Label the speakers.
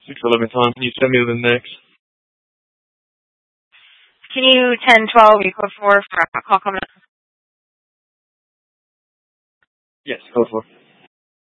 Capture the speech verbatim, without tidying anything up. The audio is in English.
Speaker 1: six eleven time. Can you send me the next?
Speaker 2: Can you ten twelve equal four for a call coming up?
Speaker 1: Yes, go for it.